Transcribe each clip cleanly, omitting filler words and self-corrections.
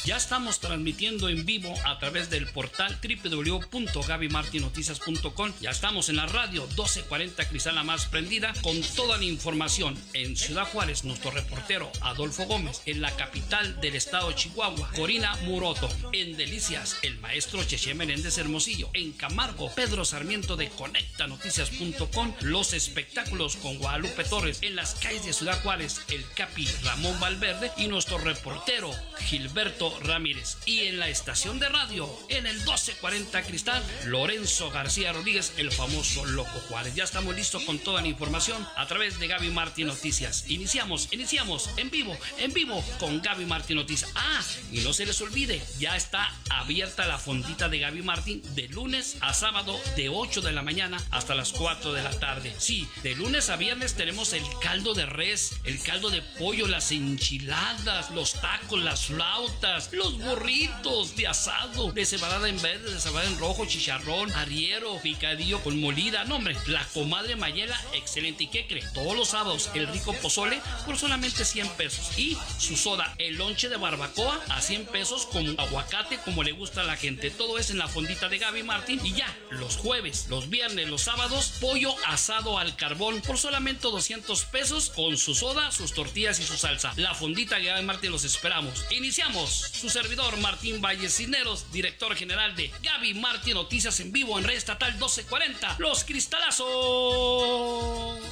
Ya estamos transmitiendo en vivo a través del portal www.gabymartinoticias.com. Ya estamos en la radio 1240 Cristal la más prendida con toda la información. En Ciudad Juárez, nuestro reportero Adolfo Gómez. En la capital del estado de Chihuahua, Corina Muroto. En Delicias, el maestro Cheche Menéndez Hermosillo. En Camargo, Pedro Sarmiento de conectanoticias.com. Los espectáculos con Guadalupe Torres. En las calles de Ciudad Juárez, el Capi Ramón Valverde y nuestro reportero Gilberto Ramírez. Y en la estación de radio, en el 1240 Cristal, Lorenzo García Rodríguez, el famoso Loco Juárez. Ya estamos listos con toda la información a través de Gaby Martín Noticias. Iniciamos en vivo con Gaby Martín Noticias. Y no se les olvide, ya está abierta la fondita de Gaby Martín de lunes a sábado de 8 de la mañana hasta las 4 de la tarde. Sí, de lunes a viernes tenemos el caldo de res, el caldo de pollo, las enchiladas, los tacos, las flautas, los burritos de asado, de cebada en verde, de cebada en rojo, chicharrón, arriero, picadillo con molida. No, hombre, la comadre Mayela, excelente. ¿Y qué cree? Todos los sábados el rico pozole por solamente 100 pesos. Y su soda, el lonche de barbacoa a 100 pesos con aguacate como le gusta a la gente. Todo es en la fondita de Gaby Martín. Y ya, los jueves, los viernes, los sábados, pollo asado al carbón por solamente 200 pesos con su soda, sus tortillas y su salsa. La fondita de Gaby Martín, los esperamos. Iniciamos. Su servidor Martín Valles Cisneros, director general de Gaby Martín Noticias en vivo en Red Estatal 1240. Los Cristalazos.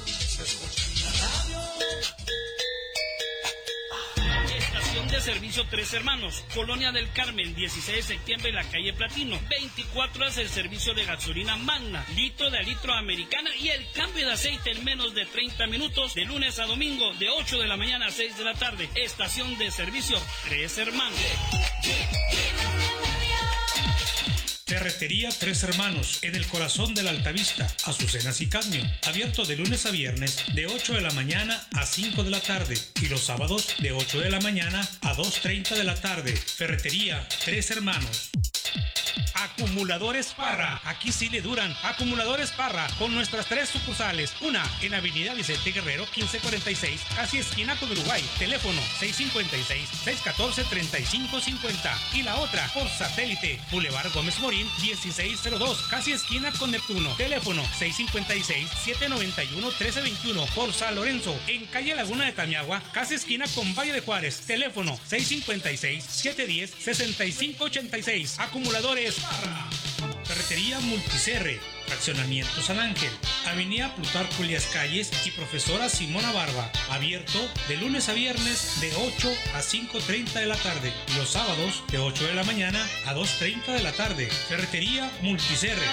Estación de servicio Tres Hermanos, Colonia del Carmen, 16 de septiembre en la calle Platino. 24 horas el servicio de gasolina Magna, litro de a litro americana y el cambio de aceite en menos de 30 minutos de lunes a domingo de 8 de la mañana a 6 de la tarde. Estación de servicio Tres Hermanos. Ferretería Tres Hermanos, en el corazón de la Altavista, Azucenas y Cadmio. Abierto de lunes a viernes de 8 de la mañana a 5 de la tarde y los sábados de 8 de la mañana a 2:30 de la tarde. Ferretería Tres Hermanos. Acumuladores Parra, aquí sí le duran. Acumuladores Parra, con nuestras 3 sucursales. Una en Avenida Vicente Guerrero 1546, casi esquina con Uruguay. Teléfono 656-614-3550. Y la otra por satélite, Boulevard Gómez Morín 1602, casi esquina con Neptuno. Teléfono 656-791-1321. Por San Lorenzo, en calle Laguna de Tamiagua, casi esquina con Valle de Juárez. Teléfono 656-710-6586. Acumuladores Parra. Ferretería Multicerre, Fraccionamiento San Ángel, Avenida Plutarco Elías Calles y Profesora Simona Barba. Abierto de lunes a viernes de 8 a 5:30 de la tarde y los sábados de 8 de la mañana a 2:30 de la tarde. Ferretería Multicerre.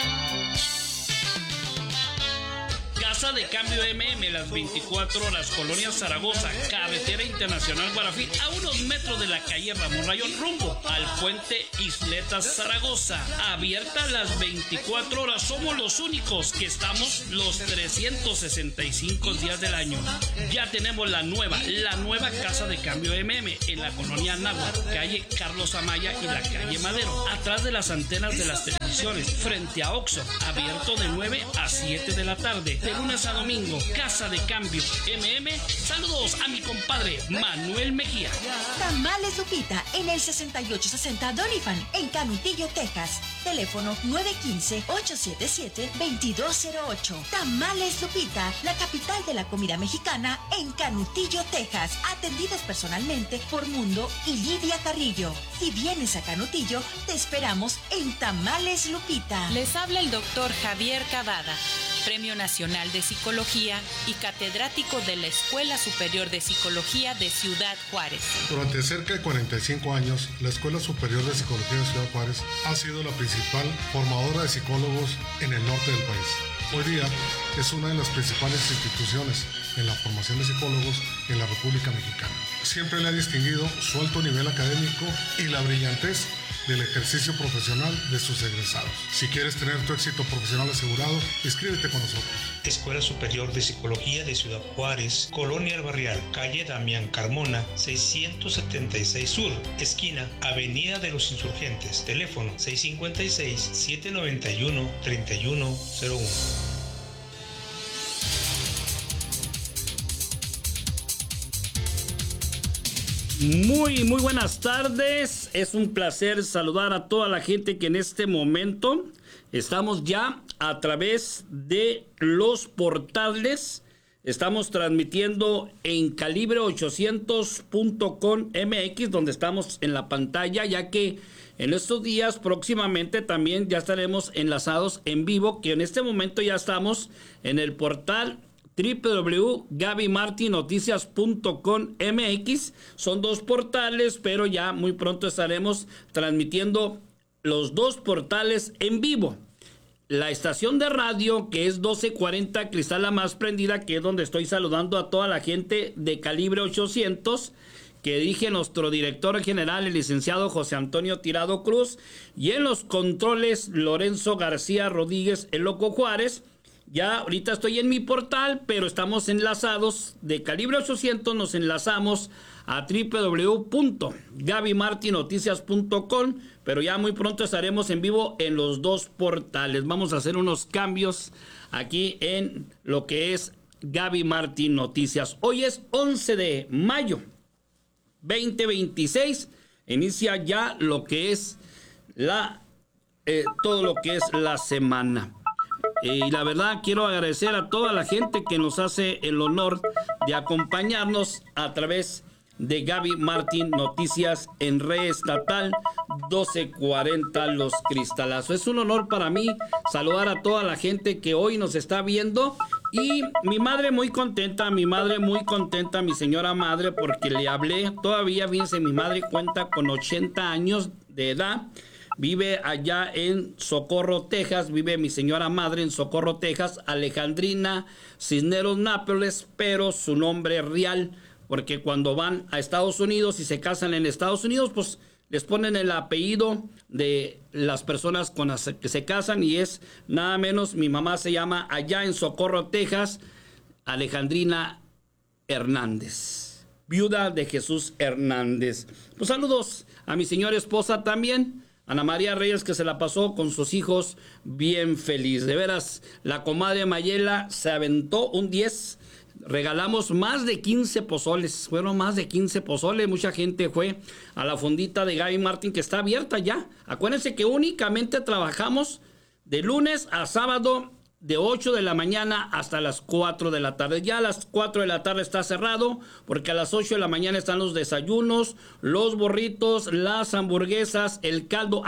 Casa de Cambio MM, las 24 horas, Colonia Zaragoza, Carretera Internacional Guarafí, a unos metros de la calle Ramón Rayón, rumbo al puente Isletas Zaragoza. Abierta las 24 horas, somos los únicos que estamos los 365 días del año. Ya tenemos la nueva Casa de Cambio MM en la colonia Náhuatl, calle Carlos Amaya y la calle Madero, atrás de las antenas de las televisiones, frente a Oxxo, abierto de 9 a 7 de la tarde. De lunes a domingo, Casa de Cambio MM. Saludos a mi compadre Manuel Mejía. Tamales Lupita en el 6860 Doniphan en Canutillo, Texas. Teléfono 915-877-2208. Tamales Lupita, la capital de la comida mexicana en Canutillo, Texas. Atendidas personalmente por Mundo y Lidia Carrillo. Si vienes a Canutillo, te esperamos en Tamales Lupita. Les habla el doctor Javier Cavada, Premio Nacional de Psicología y catedrático de la Escuela Superior de Psicología de Ciudad Juárez. Durante cerca de 45 años, la Escuela Superior de Psicología de Ciudad Juárez ha sido la principal formadora de psicólogos en el norte del país. Hoy día es una de las principales instituciones en la formación de psicólogos en la República Mexicana. Siempre le ha distinguido su alto nivel académico y la brillantez del ejercicio profesional de sus egresados. Si quieres tener tu éxito profesional asegurado, inscríbete con nosotros. Escuela Superior de Psicología de Ciudad Juárez, Colonia El Barrial, calle Damián Carmona, 676 Sur, esquina Avenida de los Insurgentes. Teléfono 656-791-3101. Muy buenas tardes. Es un placer saludar a toda la gente que en este momento estamos ya a través de los portales. Estamos transmitiendo en calibre800.com MX, donde estamos en la pantalla, ya que en estos días próximamente también ya estaremos enlazados en vivo, que en este momento ya estamos en el portal www.gabymartinnoticias.com MX. Son dos portales, pero ya muy pronto estaremos transmitiendo los dos portales en vivo. La estación de radio, que es 1240 Cristal La Más Prendida, que es donde estoy saludando a toda la gente de Calibre 800, que dirige nuestro director general, el licenciado José Antonio Tirado Cruz, y en los controles Lorenzo García Rodríguez, el Loco Juárez. Ya ahorita estoy en mi portal, pero estamos enlazados de Calibre 800, nos enlazamos a www.gabymartinnoticias.com, pero ya muy pronto estaremos en vivo en los dos portales. Vamos a hacer unos cambios aquí en lo que es Gaby Martín Noticias. Hoy es 11 de mayo 2026, inicia ya lo que es todo lo que es la semana. Y la verdad quiero agradecer a toda la gente que nos hace el honor de acompañarnos a través de Gaby Martín Noticias en red estatal 1240 Los Cristalazos. Es un honor para mí saludar a toda la gente que hoy nos está viendo, y mi madre muy contenta, mi señora madre, porque le hablé. Todavía, fíjense, mi madre cuenta con 80 años de edad. Vive allá en Socorro, Texas. Vive mi señora madre en Socorro, Texas. Alejandrina Cisneros Nápoles, pero su nombre real, porque cuando van a Estados Unidos y se casan en Estados Unidos, pues les ponen el apellido de las personas con las que se casan, y es nada menos, mi mamá se llama allá en Socorro, Texas, Alejandrina Hernández, viuda de Jesús Hernández. Pues saludos a mi señora esposa también, Ana María Reyes, que se la pasó con sus hijos bien feliz. De veras, la comadre Mayela se aventó un 10. Regalamos más de 15 pozoles. Fueron más de 15 pozoles. Mucha gente fue a la fondita de Gaby Martín, que está abierta ya. Acuérdense que únicamente trabajamos de lunes a sábado, de 8 de la mañana hasta las 4 de la tarde. Ya a las 4 de la tarde está cerrado, porque a las 8 de la mañana están los desayunos, los burritos, las hamburguesas, el caldo.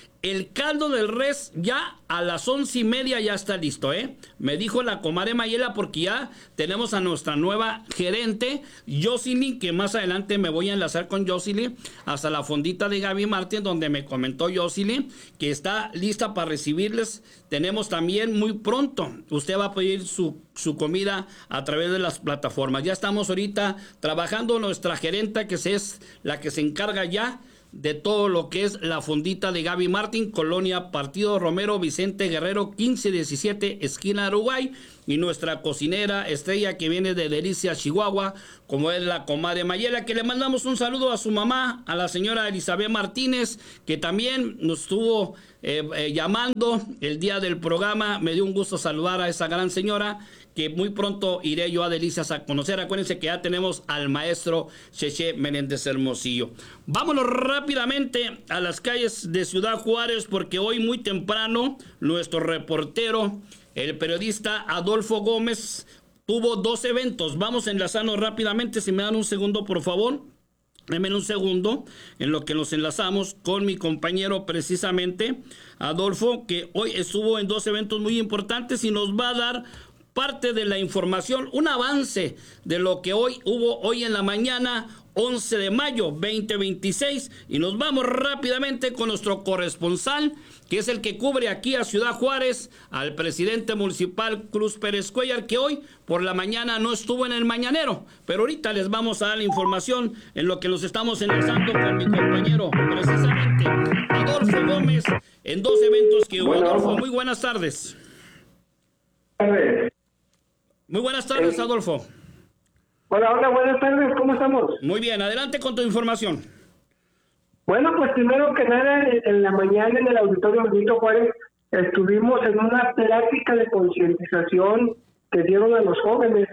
El caldo del res ya a las 11:30 ya está listo, ¿eh? Me dijo la comadre Mayela, porque ya tenemos a nuestra nueva gerente, Jocelyn, que más adelante me voy a enlazar con Jocelyn hasta la fondita de Gaby Martín, donde me comentó Jocelyn que está lista para recibirles. Tenemos también muy pronto, usted va a pedir su comida a través de las plataformas. Ya estamos ahorita trabajando nuestra gerenta, que es la que se encarga ya de todo lo que es la fondita de Gaby Martín, Colonia Partido Romero, Vicente Guerrero, 1517, esquina Uruguay. Y nuestra cocinera estrella, que viene de Delicias, Chihuahua, como es la comadre Mayela, que le mandamos un saludo a su mamá, a la señora Elizabeth Martínez, que también nos estuvo llamando el día del programa. Me dio un gusto saludar a esa gran señora, que muy pronto iré yo a Delicias a conocer. Acuérdense que ya tenemos al maestro Cheche Menéndez Hermosillo. Vámonos rápidamente a las calles de Ciudad Juárez, porque hoy muy temprano nuestro reportero, el periodista Adolfo Gómez, tuvo 2 eventos. Vamos a enlazarnos rápidamente. Si me dan un segundo, por favor. Denme un segundo en lo que nos enlazamos con mi compañero, precisamente Adolfo, que hoy estuvo en 2 eventos muy importantes y nos va a dar parte de la información, un avance de lo que hubo hoy en la mañana, 11 de mayo 2026. Y nos vamos rápidamente con nuestro corresponsal, que es el que cubre aquí a Ciudad Juárez, al presidente municipal Cruz Pérez Cuellar, que hoy por la mañana no estuvo en el mañanero, pero ahorita les vamos a dar la información en lo que nos estamos enlazando con mi compañero, precisamente Adolfo Gómez, en 2 eventos que hubo. Bueno, Adolfo, muy buenas tardes. Muy buenas tardes, Adolfo. Hola, buenas tardes, ¿cómo estamos? Muy bien, adelante con tu información. Bueno, pues primero que nada, en la mañana en el Auditorio Benito Juárez estuvimos en una plática de concientización que dieron a los jóvenes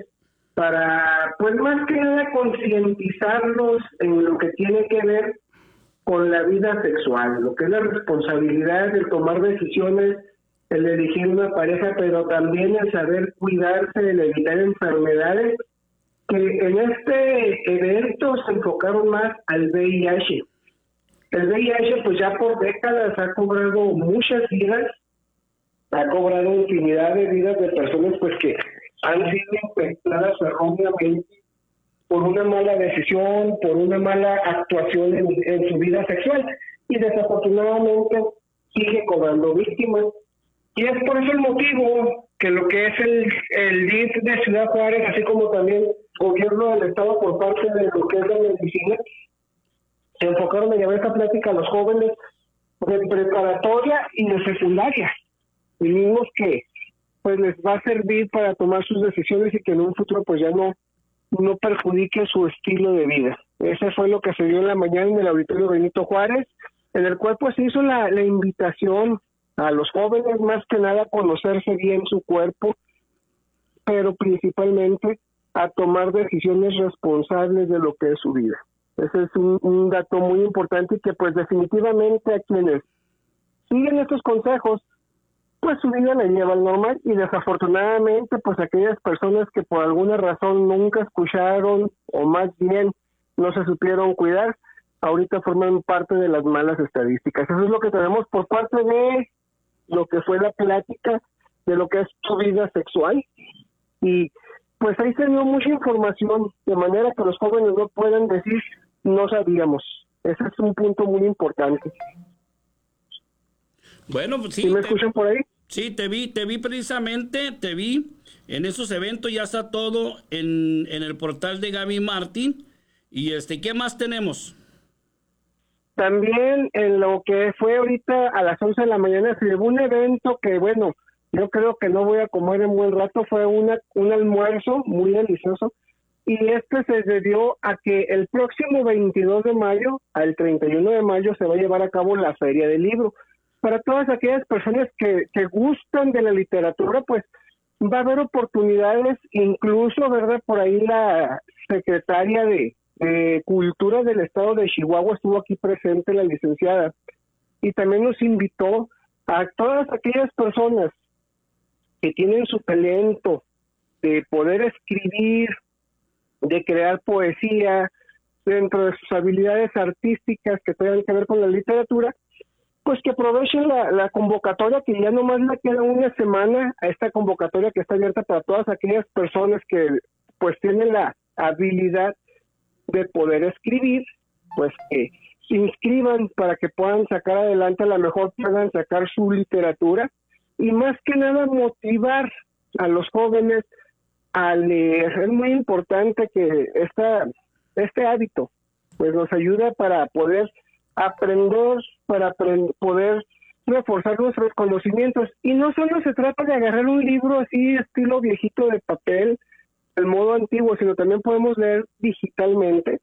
para, pues más que nada, concientizarlos en lo que tiene que ver con la vida sexual, lo que es la responsabilidad de tomar decisiones, el elegir una pareja, pero también el saber cuidarse, el evitar enfermedades, que en este evento se enfocaron más al VIH. El VIH, pues ya por décadas ha cobrado muchas vidas, ha cobrado infinidad de vidas de personas pues que han sido infectadas erróneamente por una mala decisión, por una mala actuación en su vida sexual, y desafortunadamente sigue cobrando víctimas. Y es por eso el motivo que lo que es el DIF de Ciudad Juárez, así como también gobierno del estado por parte de lo que es la medicina, se enfocaron en llevar esta plática a los jóvenes de preparatoria y de secundaria, y mismos que pues les va a servir para tomar sus decisiones y que en un futuro pues ya no perjudique su estilo de vida. Eso fue lo que se dio en la mañana en el Auditorio Benito Juárez, en el cual pues se hizo la invitación a los jóvenes, más que nada a conocerse bien su cuerpo, pero principalmente a tomar decisiones responsables de lo que es su vida. Ese es un dato muy importante y que pues definitivamente a quienes siguen estos consejos, pues su vida la lleva al normal, y desafortunadamente pues aquellas personas que por alguna razón nunca escucharon o más bien no se supieron cuidar, ahorita forman parte de las malas estadísticas. Eso es lo que tenemos por parte de lo que fue la plática de lo que es tu vida sexual, y pues ahí se dio mucha información, de manera que los jóvenes no pueden decir no sabíamos. Ese es un punto muy importante. Bueno, pues sí. ¿Sí me escuchan por ahí? Sí, te vi precisamente, en esos eventos, ya está todo en el portal de Gaby Martín. Y ¿qué más tenemos? También en lo que fue ahorita a las 11 de la mañana se llevó un evento que, bueno, yo creo que no voy a comer en buen rato, fue un almuerzo muy delicioso, y se debió a que el próximo 22 de mayo al 31 de mayo se va a llevar a cabo la Feria del Libro. Para todas aquellas personas que gustan de la literatura, pues va a haber oportunidades, incluso, ¿verdad? Por ahí la secretaria de Cultura del estado de Chihuahua estuvo aquí presente, la licenciada, y también nos invitó a todas aquellas personas que tienen su talento de poder escribir, de crear poesía, dentro de sus habilidades artísticas que tengan que ver con la literatura, pues que aprovechen la convocatoria, que ya nomás le queda una semana a esta convocatoria que está abierta para todas aquellas personas que pues tienen la habilidad de poder escribir, pues que se inscriban para que puedan sacar adelante, a lo mejor puedan sacar su literatura, y más que nada motivar a los jóvenes a leer. Es muy importante que este hábito pues nos ayuda para poder aprender, para poder reforzar nuestros conocimientos, y no solo se trata de agarrar un libro así estilo viejito de papel, el modo antiguo, sino también podemos leer digitalmente.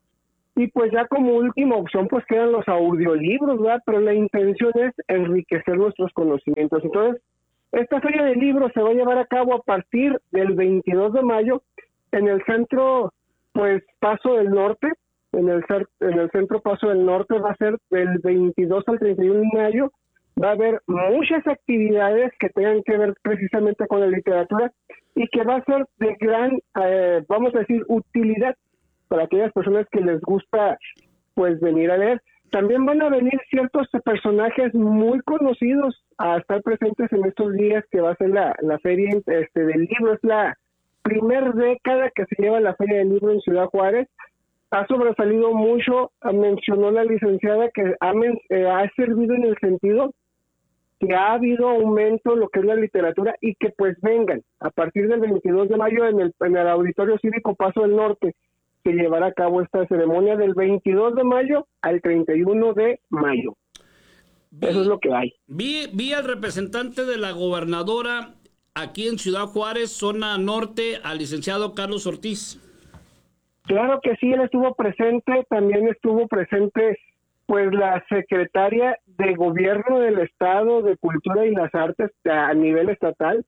Y pues ya como última opción pues quedan los audiolibros, ¿verdad? Pero la intención es enriquecer nuestros conocimientos. Entonces, esta feria de libros se va a llevar a cabo a partir del 22 de mayo en el centro, pues Paso del Norte. En el centro Paso del Norte va a ser del 22 al 31 de mayo. Va a haber muchas actividades que tengan que ver precisamente con la literatura y que va a ser de gran, vamos a decir, utilidad para aquellas personas que les gusta pues venir a leer. También van a venir ciertos personajes muy conocidos a estar presentes en estos días que va a ser la feria del libro. Es la primera década que se lleva la feria del libro en Ciudad Juárez. Ha sobresalido mucho, mencionó la licenciada, que ha servido en el sentido que ha habido aumento en lo que es la literatura, y que pues vengan a partir del 22 de mayo en el Auditorio Cívico Paso del Norte, que llevará a cabo esta ceremonia del 22 de mayo al 31 de mayo. Eso es lo que hay. Vi al representante de la gobernadora aquí en Ciudad Juárez, zona norte, al licenciado Carlos Ortiz. Claro que sí, él estuvo presente. También estuvo presente pues la secretaria de Gobierno del Estado de Cultura y las Artes a nivel estatal,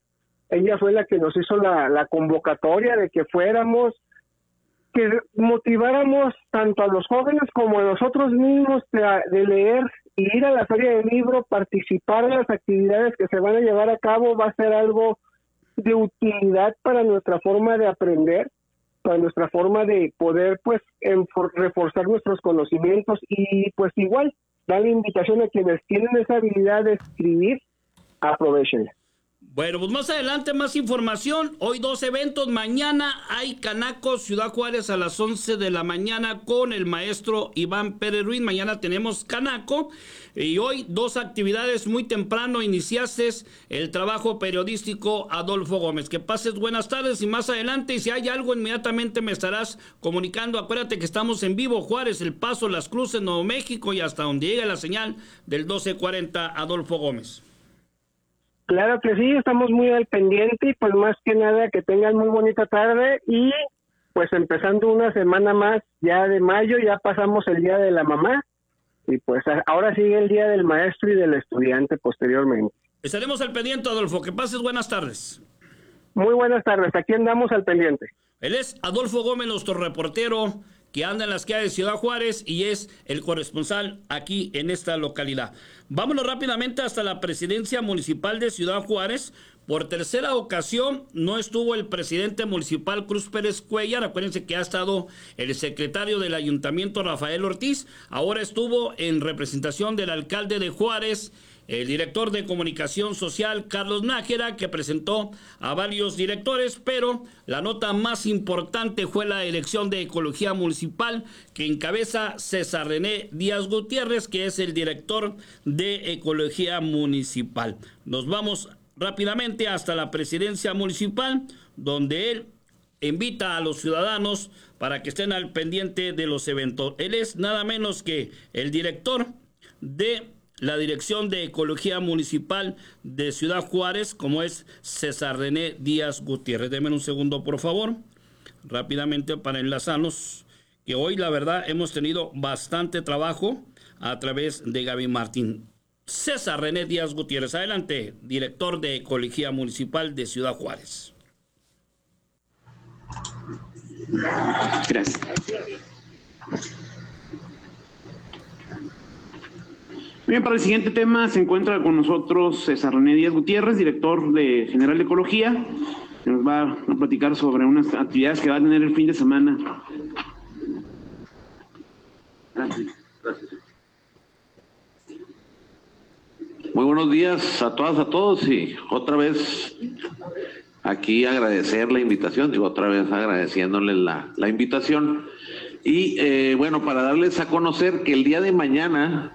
ella fue la que nos hizo la convocatoria de que fuéramos, que motiváramos tanto a los jóvenes como a nosotros mismos de leer y ir a la feria del libro, participar en las actividades que se van a llevar a cabo. Va a ser algo de utilidad para nuestra forma de aprender, para nuestra forma de poder pues reforzar nuestros conocimientos, y pues igual dar la invitación a quienes tienen esa habilidad de escribir, aprovechenla. Bueno, pues más adelante más información. Hoy 2 eventos. Mañana hay Canaco Ciudad Juárez a las 11 de la mañana con el maestro Iván Pérez Ruiz. Mañana tenemos Canaco. Y hoy 2 actividades muy temprano. Iniciaste el trabajo periodístico Adolfo Gómez. Que pases buenas tardes, y más adelante, y si hay algo, inmediatamente me estarás comunicando. Acuérdate que estamos en vivo, Juárez, El Paso, Las Cruces, Nuevo México, y hasta donde llegue la señal del 1240 Adolfo Gómez. Claro que sí, estamos muy al pendiente, y pues más que nada que tengan muy bonita tarde, y pues empezando una semana más ya de mayo, ya pasamos el Día de la Mamá, y pues ahora sigue el Día del Maestro y del Estudiante posteriormente. Estaremos al pendiente, Adolfo. Que pases buenas tardes. Muy buenas tardes, aquí andamos al pendiente. Él es Adolfo Gómez, nuestro reportero que anda en las calles de Ciudad Juárez y es el corresponsal aquí en esta localidad. Vámonos rápidamente hasta la presidencia municipal de Ciudad Juárez. Por tercera ocasión no estuvo el presidente municipal Cruz Pérez Cuellar. Acuérdense que ha estado el secretario del ayuntamiento Rafael Ortiz. Ahora estuvo en representación del alcalde de Juárez, el director de comunicación social Carlos Nájera, que presentó a varios directores, pero la nota más importante fue la elección de ecología municipal, que encabeza César René Díaz Gutiérrez, que es el director de ecología municipal. Nos vamos rápidamente hasta la presidencia municipal, donde él invita a los ciudadanos para que estén al pendiente de los eventos. Él es nada menos que el director de la Dirección de Ecología Municipal de Ciudad Juárez, como es César René Díaz Gutiérrez. Denme un segundo, por favor, rápidamente para enlazarnos, que hoy la verdad hemos tenido bastante trabajo a través de Gaby Martín. César René Díaz Gutiérrez, adelante, director de Ecología Municipal de Ciudad Juárez. Gracias. Bien, para el siguiente tema se encuentra con nosotros César René Díaz Gutiérrez, director general de Ecología, que nos va a platicar sobre unas actividades que va a tener el fin de semana. Gracias. Muy buenos días a todas, a todos, y otra vez aquí agradecer la invitación, otra vez agradeciéndoles la invitación. Y bueno, para darles a conocer que el día de mañana,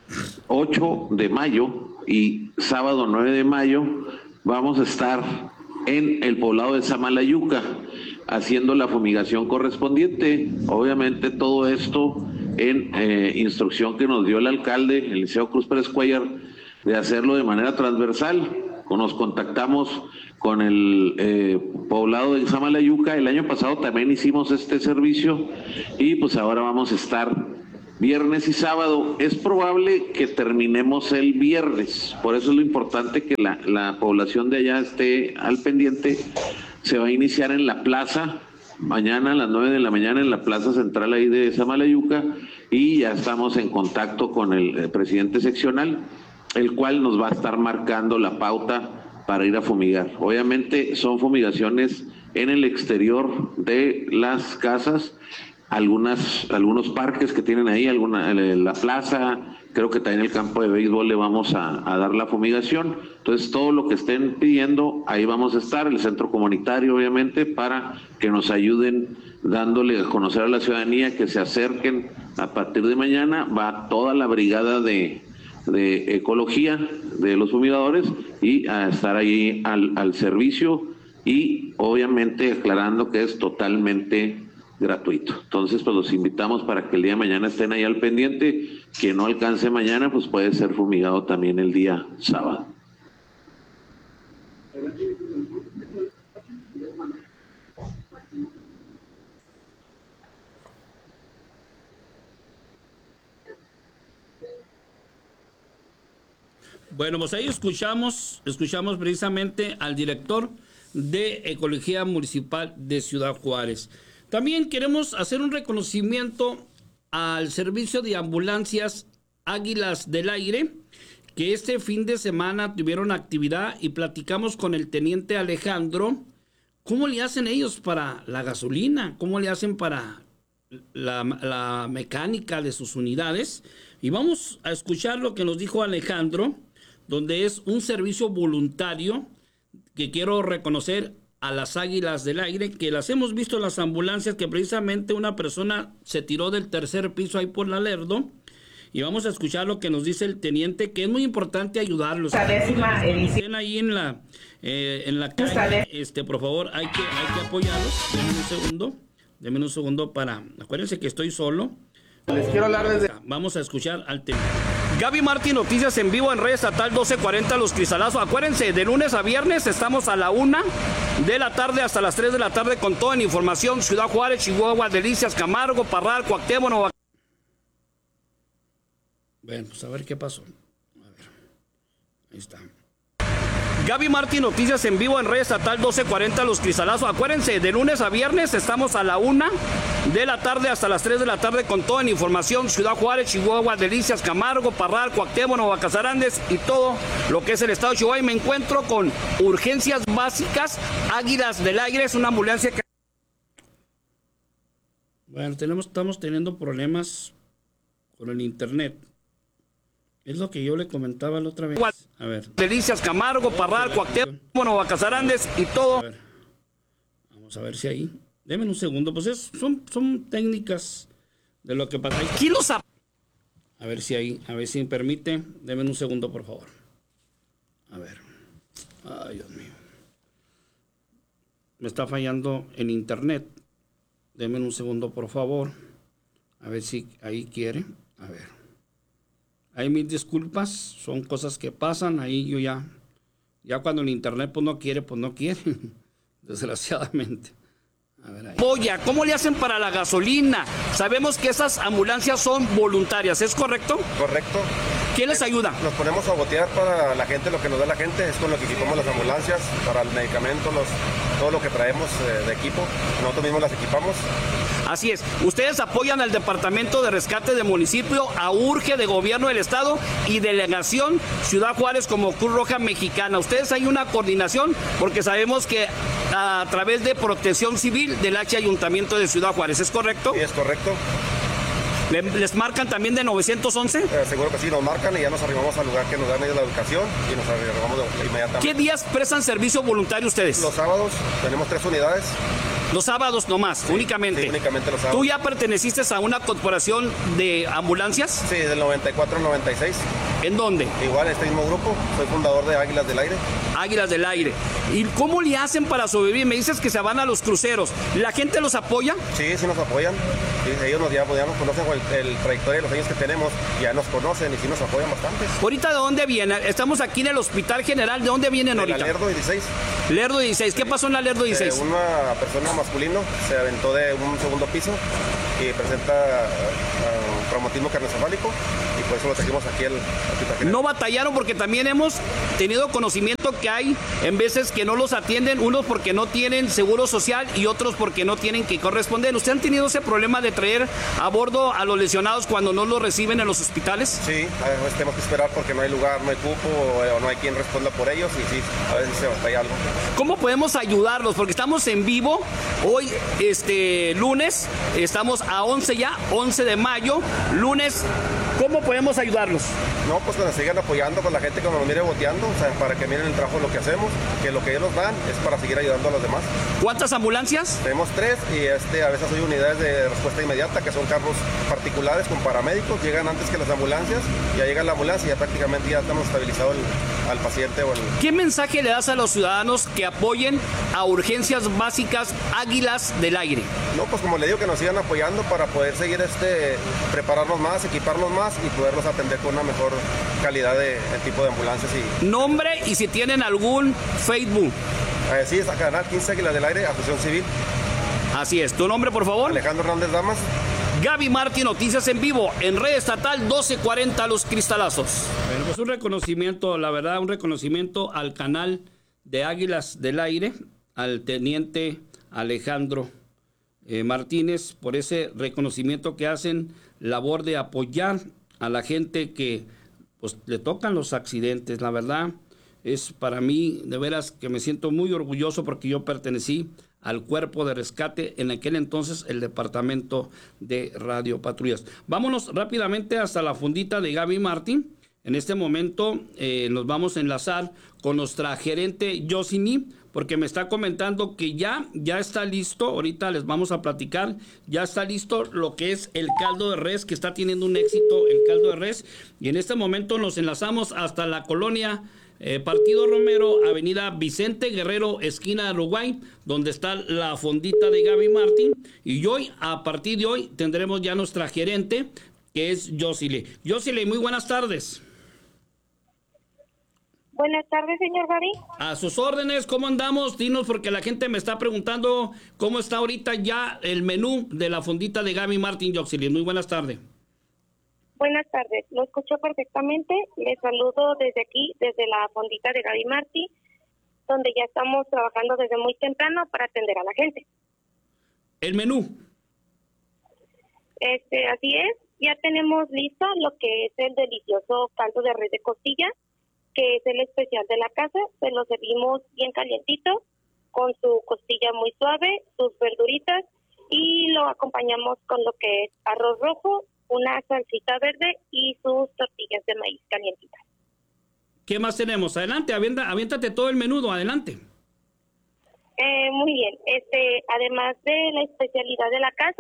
8 de mayo y sábado 9 de mayo, vamos a estar en el poblado de Samalayuca haciendo la fumigación correspondiente. Obviamente todo esto en instrucción que nos dio el alcalde, el licenciado Cruz Pérez Cuellar, de hacerlo de manera transversal. Nos contactamos con el poblado de Samalayuca. El año pasado también hicimos este servicio, y pues ahora vamos a estar viernes y sábado. Es probable que terminemos el viernes, por eso es lo importante que la población de allá esté al pendiente. Se va a iniciar en la plaza, mañana a las 9 de la mañana en la plaza central ahí de Samalayuca, y ya estamos en contacto con el presidente seccional, el cual nos va a estar marcando la pauta para ir a fumigar. Obviamente son fumigaciones en el exterior de las casas, algunos parques que tienen ahí, la plaza, creo que también el campo de béisbol le vamos a dar la fumigación. Entonces todo lo que estén pidiendo, ahí vamos a estar, el centro comunitario obviamente, para que nos ayuden dándole a conocer a la ciudadanía, que se acerquen. A partir de mañana va toda la brigada de ecología de los fumigadores y a estar ahí al servicio, y obviamente aclarando que es totalmente gratuito. Entonces pues los invitamos para que el día de mañana estén ahí al pendiente. Quien no alcance mañana pues puede ser fumigado también el día sábado. Bueno, pues ahí escuchamos precisamente al director de Ecología Municipal de Ciudad Juárez. También queremos hacer un reconocimiento al servicio de ambulancias Águilas del Aire, que este fin de semana tuvieron actividad y platicamos con el teniente Alejandro. ¿Cómo le hacen ellos para la gasolina? ¿Cómo le hacen para la mecánica de sus unidades? Y vamos a escuchar lo que nos dijo Alejandro, donde es un servicio voluntario que quiero reconocer a las Águilas del Aire, que las hemos visto en las ambulancias, que precisamente una persona se tiró del tercer piso ahí por la Lerdo. Y vamos a escuchar lo que nos dice el teniente, que es muy importante ayudarlos. Estén ahí en la calle, por favor, hay que apoyarlos. Denme un segundo para... Acuérdense que estoy solo. Les quiero hablar desde... Vamos a escuchar al teniente. Gaby Martín, noticias en vivo en Red Estatal 1240 Los Cristalazos. Acuérdense, de lunes a viernes estamos a la 1 de la tarde hasta las 3 de la tarde con toda la información. Ciudad Juárez, Chihuahua, Delicias, Camargo, Parral, Cuauhtémoc, Nueva... Bueno, pues a ver qué pasó. A ver. Ahí está. Gaby Martín, noticias en vivo en Red Estatal 1240 Los Cristalazos. Acuérdense, de lunes a viernes estamos a la 1 de la tarde hasta las 3 de la tarde con toda la información. Ciudad Juárez, Chihuahua, Delicias, Camargo, Parral, Cuauhtémoc, Nueva Casarandes y todo lo que es el estado de Chihuahua. Y me encuentro con Urgencias Básicas Águilas del Aire. Es una ambulancia que... Bueno, estamos teniendo problemas con el internet. Es lo que yo le comentaba la otra vez. A ver. Delicias, Camargo, Parral, Cuauhtémoc, Nueva Casarandes y todo. Vamos a ver si ahí. Denme un segundo. Pues son técnicas de lo que pasa. Aquí los... A ver si ahí. A ver si me permite. Denme un segundo, por favor. A ver. Ay, Dios mío. Me está fallando en internet. Denme un segundo, por favor. A ver si ahí quiere. A ver. Ahí mis disculpas, son cosas que pasan, ahí yo ya cuando el internet pues no quiere, desgraciadamente. A ver ahí. Polla, ¿cómo le hacen para la gasolina? Sabemos que esas ambulancias son voluntarias, ¿es correcto? Correcto. ¿Quién les ayuda? Nos ponemos a botear para la gente, lo que nos da la gente, es con lo que equipamos las ambulancias, para el medicamento, todo lo que traemos de equipo, nosotros mismos las equipamos. Así es, ustedes apoyan al Departamento de Rescate de Municipio, a URGE de Gobierno del Estado y Delegación Ciudad Juárez como Cruz Roja Mexicana. Ustedes hay una coordinación porque sabemos que a través de Protección Civil del Ayuntamiento de Ciudad Juárez, ¿es correcto? Sí, es correcto. ¿Les marcan también de 911? Seguro que sí, nos marcan y ya nos arribamos al lugar que nos dan ellos la educación y nos arribamos inmediatamente. ¿Qué días prestan servicio voluntario ustedes? Los sábados, tenemos 3 unidades. Los sábados nomás, sí, únicamente. Sí, únicamente los sábados. ¿Tú ya perteneciste a una corporación de ambulancias? Sí, del 94 al 96. ¿En dónde? Igual, este mismo grupo. Soy fundador de Águilas del Aire. Águilas del Aire. ¿Y cómo le hacen para sobrevivir? Me dices que se van a los cruceros. ¿La gente los apoya? Sí, sí nos apoyan. Sí, ellos ya nos conocen el trayectoria de los años que tenemos. Ya nos conocen y sí nos apoyan bastante. ¿Ahorita de dónde vienen? Estamos aquí en el Hospital General. ¿De dónde vienen ahorita? De la Lerdo 16. Lerdo 16. ¿Qué pasó en la Lerdo 16? Una persona masculino se aventó de un segundo piso y presenta traumatismo craneoencefálico y por eso lo trajimos aquí al Hospital General. No batallaron porque también hemos tenido conocimiento que hay en veces que no los atienden, unos porque no tienen seguro social y otros porque no tienen que corresponder. ¿Usted han tenido ese problema de traer a bordo a los lesionados cuando no los reciben en los hospitales? Sí, a veces tenemos que esperar porque no hay lugar, no hay cupo o no hay quien responda por ellos y sí, a veces se batalla algo. ¿Cómo podemos ayudarlos? Porque estamos en vivo hoy, lunes, estamos a 11 de mayo, lunes. ¿Cómo podemos ayudarlos? No, pues que nos sigan apoyando con la gente que nos mire boteando, o sea, para que miren el trabajo de lo que hacemos, que lo que ellos nos dan es para seguir ayudando a los demás. ¿Cuántas ambulancias? Tenemos 3 y a veces hay unidades de respuesta inmediata que son carros particulares con paramédicos, llegan antes que las ambulancias, ya llega la ambulancia y ya prácticamente ya estamos estabilizados al paciente. ¿Qué mensaje le das a los ciudadanos que apoyen a Urgencias Básicas Águilas del Aire? No, pues como le digo, que nos sigan apoyando para poder seguir prepararnos más, equiparnos más y poderlos atender con una mejor calidad de tipo de ambulancias. Nombre y si tienen algún Facebook. Sí, es a Canal 15 Águilas del Aire, Asociación Civil. Así es. ¿Tu nombre, por favor? Alejandro Hernández Damas. Gaby Martín, noticias en vivo en Red Estatal 1240 Los Cristalazos. Bueno, pues un reconocimiento, la verdad, un reconocimiento al canal de Águilas del Aire, al teniente Alejandro Martínez por ese reconocimiento que hacen, labor de apoyar a la gente que pues le tocan los accidentes. La verdad es para mí de veras que me siento muy orgulloso porque yo pertenecí al cuerpo de rescate, en aquel entonces el departamento de radiopatrullas. Vámonos rápidamente hasta la fondita de Gaby Martín. En este momento nos vamos a enlazar con nuestra gerente Yosini, porque me está comentando que ya está listo, ahorita les vamos a platicar, ya está listo lo que es el caldo de res, que está teniendo un éxito el caldo de res, y en este momento nos enlazamos hasta la colonia Partido Romero, avenida Vicente Guerrero, esquina de Uruguay, donde está la fondita de Gaby Martín, y hoy, a partir de hoy, tendremos ya nuestra gerente, que es Yosile. Yosile, muy buenas tardes. Buenas tardes, señor Gaby. A sus órdenes, ¿cómo andamos? Dinos, porque la gente me está preguntando cómo está ahorita ya el menú de la fondita de Gaby Martín Yosile. Muy buenas tardes. Buenas tardes, lo escucho perfectamente. Les saludo desde aquí, desde la fondita de Gaby Martín, donde ya estamos trabajando desde muy temprano para atender a la gente. El menú. Así es, ya tenemos listo lo que es el delicioso caldo de res de costilla, que es el especial de la casa. Se lo servimos bien calientito, con su costilla muy suave, sus verduritas, y lo acompañamos con lo que es arroz rojo, una salsita verde y sus tortillas de maíz calientitas. ¿Qué más tenemos? Adelante, aviéntate todo el menudo, adelante. Muy bien, además de la especialidad de la casa,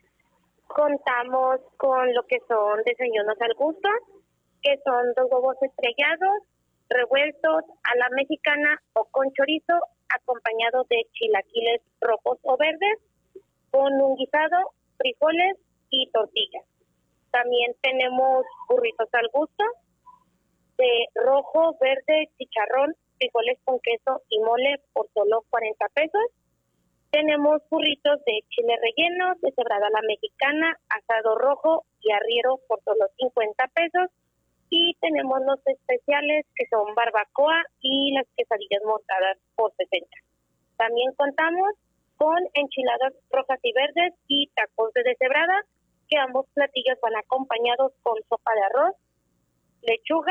contamos con lo que son desayunos al gusto, que son 2 huevos estrellados, revueltos a la mexicana o con chorizo, acompañado de chilaquiles rojos o verdes, con un guisado, frijoles y tortillas. También tenemos burritos al gusto, de rojo, verde, chicharrón, frijoles con queso y mole por solo 40 pesos. Tenemos burritos de chile relleno, deshebrada a la mexicana, asado rojo y arriero por solo 50 pesos. Y tenemos los especiales que son barbacoa y las quesadillas montadas por 60. También contamos con enchiladas rojas y verdes y tacos de deshebrada, que ambos platillos van acompañados con sopa de arroz, lechuga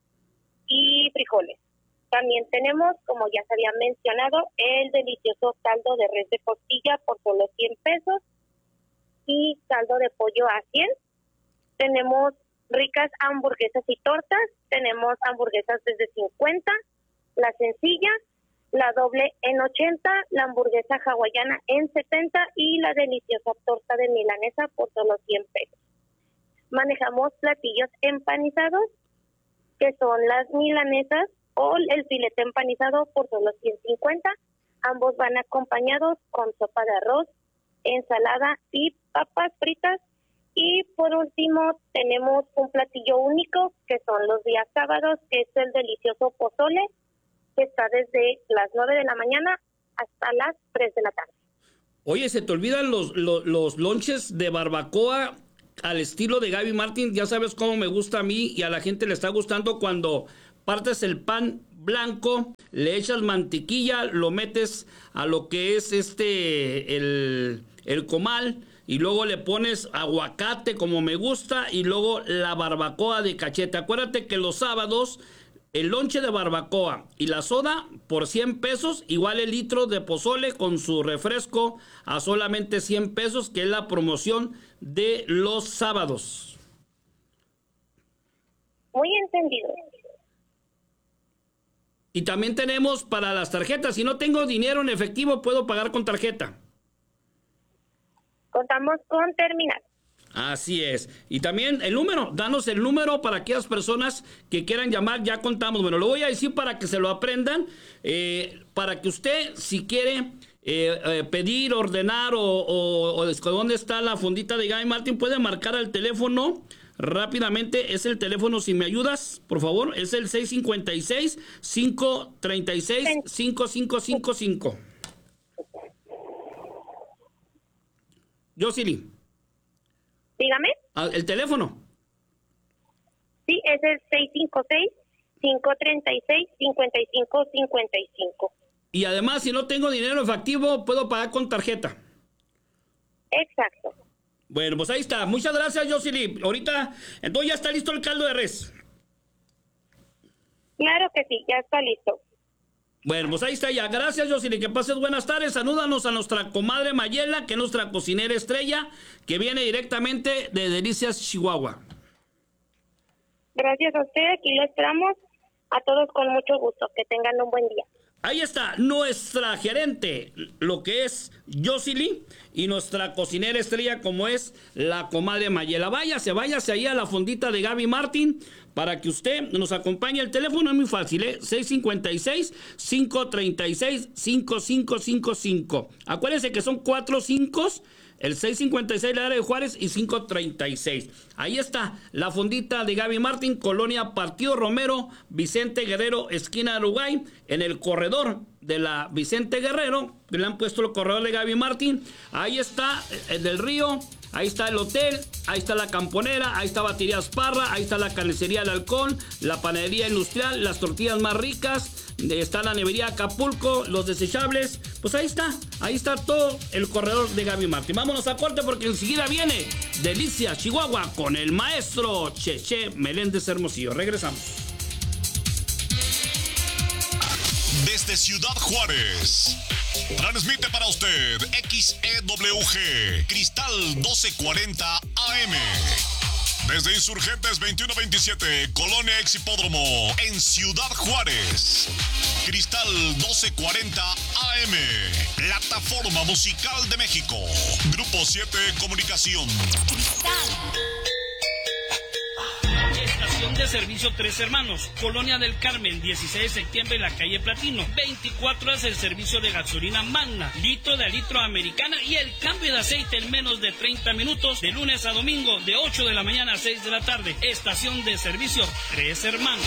y frijoles. También tenemos, como ya se había mencionado, el delicioso caldo de res de costilla por solo 100 pesos y caldo de pollo a 100. Tenemos ricas hamburguesas y tortas. Tenemos hamburguesas desde 50, la sencilla, la doble en 80, la hamburguesa hawaiana en 70 y la deliciosa torta de milanesa por solo 100 pesos. Manejamos platillos empanizados, que son las milanesas o el filete empanizado por solo 150. Ambos van acompañados con sopa de arroz, ensalada y papas fritas. Y por último tenemos un platillo único, que son los días sábados, que es el delicioso pozole, que está desde las 9 de la mañana hasta las 3 de la tarde. Oye, se te olvidan los lonches de barbacoa al estilo de Gaby Martín. Ya sabes cómo me gusta a mí y a la gente le está gustando cuando partes el pan blanco, le echas mantequilla, lo metes a lo que es el comal, y luego le pones aguacate como me gusta, y luego la barbacoa de cachete. Acuérdate que los sábados el lonche de barbacoa y la soda por 100 pesos, igual el litro de pozole con su refresco a solamente 100 pesos, que es la promoción de los sábados. Muy entendido. Y también tenemos para las tarjetas. Si no tengo dinero en efectivo, puedo pagar con tarjeta. Contamos con terminal. Así es. Y también el número, danos el número para aquellas personas que quieran llamar, ya contamos. Bueno, lo voy a decir para que se lo aprendan, para que usted, si quiere pedir, ordenar o dónde está la fondita de Gaby Martín, puede marcar al teléfono rápidamente. Es el teléfono, si me ayudas, por favor, es el 656-536-5555. Yosili. Dígame. ¿El teléfono? Sí, es el 656-536-5555. Y además, si no tengo dinero efectivo, puedo pagar con tarjeta. Exacto. Bueno, pues ahí está. Muchas gracias, Jocely. Ahorita, entonces ya está listo el caldo de res. Claro que sí, ya está listo. Bueno, pues ahí está ya. Gracias, Jocely. Que pases buenas tardes. Salúdanos a nuestra comadre Mayela, que es nuestra cocinera estrella, que viene directamente de Delicias, Chihuahua. Gracias a usted. Aquí lo esperamos a todos con mucho gusto. Que tengan un buen día. Ahí está nuestra gerente, lo que es Jocely, y nuestra cocinera estrella, como es la comadre Mayela. Váyase ahí a la fondita de Gaby Martín para que usted nos acompañe. El teléfono es muy fácil, 656-536-5555. Acuérdense que son 4 5, el 656 la área de Juárez y 536. Ahí está la fondita de Gaby Martín, Colonia Partido Romero, Vicente Guerrero, esquina Uruguay, en el corredor de la Vicente Guerrero, que le han puesto el corredor de Gaby Martín. Ahí está el del Río, ahí está el hotel, ahí está la camponera, ahí está Baterías Parra, ahí está la carnicería del Halcón, la panadería industrial, las tortillas más ricas, está la nevería Acapulco, los desechables. Pues ahí está todo el corredor de Gaby Martín. Vámonos a corte porque enseguida viene Delicias, Chihuahua, con el maestro Cheche Meléndez Hermosillo. Regresamos. Desde Ciudad Juárez, transmite para usted XEWG Cristal 1240 AM. Desde Insurgentes 2127, Colonia Ex Hipódromo, en Ciudad Juárez. Cristal 1240 AM, Plataforma Musical de México. Grupo 7 Comunicación. Estación de servicio Tres Hermanos, Colonia del Carmen, 16 de septiembre en la calle Platino. 24 horas el servicio de gasolina Magna, litro de litro americana y el cambio de aceite en menos de 30 minutos, de lunes a domingo, de 8 de la mañana a 6 de la tarde. Estación de servicio Tres Hermanos.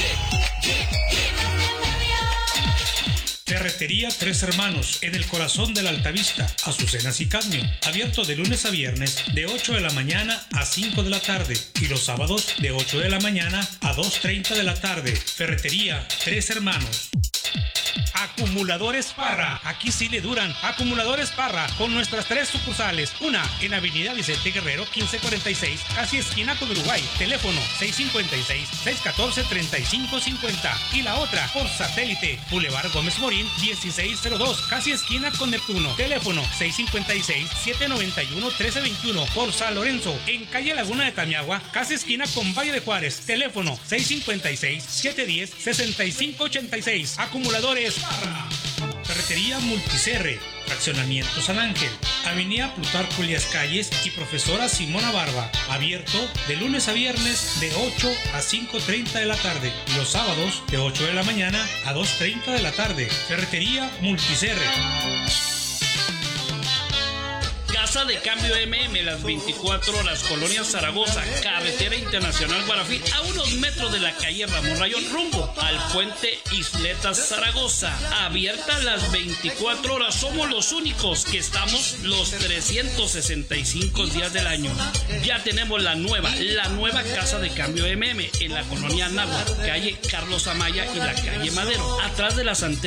Ferretería Tres Hermanos, en el corazón de la Altavista, Azucenas y Cadmio. Abierto de lunes a viernes, de 8 de la mañana a 5 de la tarde. Y los sábados, de 8 de la mañana a 2:30 de la tarde. Ferretería Tres Hermanos. Acumuladores Parra, aquí sí le duran. Acumuladores Parra, con nuestras 3 sucursales. Una en Avenida Vicente Guerrero, 1546, casi esquina con Uruguay. Teléfono 656-614-3550. Y la otra por satélite, Boulevard Gómez Morín, 1602, casi esquina con Neptuno. Teléfono 656-791-1321. Por San Lorenzo, en calle Laguna de Tamiagua, casi esquina con Valle de Juárez. Teléfono 656-710-6586. Acumuladores Parra. Ferretería Multicerre, Fraccionamiento San Ángel, Avenida Plutarco Elías Calles y Profesora Simona Barba. Abierto de lunes a viernes de 8 a 5:30 de la tarde. Y los sábados de 8 de la mañana a 2:30 de la tarde. Ferretería Multicerre. Casa de Cambio MM, las 24 horas, Colonia Zaragoza, Carretera Internacional Guarafí, a unos metros de la calle Ramón Rayón, rumbo al puente Isletas Zaragoza. Abierta las 24 horas, somos los únicos que estamos los 365 días del año. Ya tenemos la nueva Casa de Cambio MM en la Colonia Náhuatl, calle Carlos Amaya y la calle Madero, atrás de las antenas